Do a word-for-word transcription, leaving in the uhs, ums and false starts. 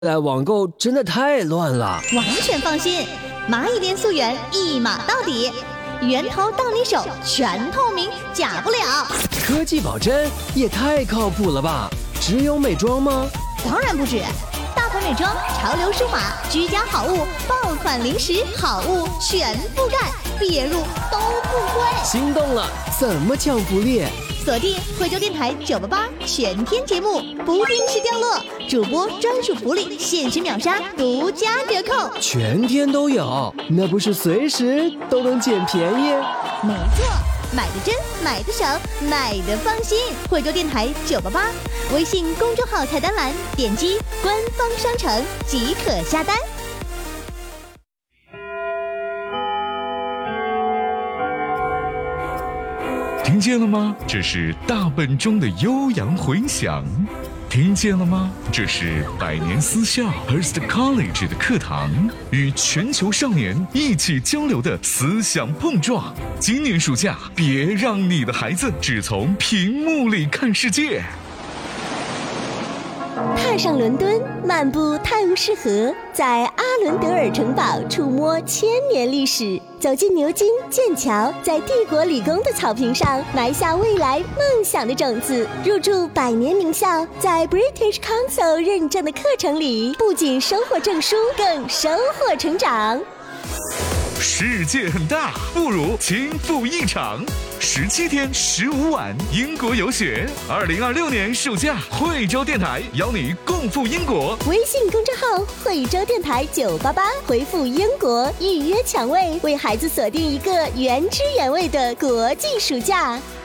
来网购真的太乱了。 完全放心，蚂蚁连溯源一码到底，源头到你手，全透明，假不了。 科技保真也太靠谱了吧？只有美妆吗？ 当然不止，大牌美妆、潮流数码、居家好物、爆款零食，好物全覆盖，别入都不亏。 心动了，怎么抢福利？ 锁定惠州电台九八八全天节目，不定时掉落，主播专属福利，限时秒杀，独家折扣， 全天都有，那不是随时都能捡便宜？ 没错，买的真，买的省，买的放心。惠州电台九八八，微信公众号菜单栏点击官方商城即可下单。 听见了吗？这是大本钟的悠扬回响。听见了吗？这是百年私校 Hearst College 的课堂，与全球少年一起交流的思想碰撞。今年暑假，别让你的孩子只从屏幕里看世界。 踏上伦敦，漫步泰晤士河，在阿伦德尔城堡触摸千年历史，走进牛津、剑桥，在帝国理工的草坪上埋下未来梦想的种子，入驻百年名校，在 British Council 认证的课程里，不仅收获证书，更收获成长。 世界很大，不如轻赴一场。十七天十五晚英国游学，二零二六年暑假，惠州电台邀你共赴英国。 微信公众号惠州电台九八八，回复英国预约抢位，为孩子锁定一个原汁原味的国际暑假。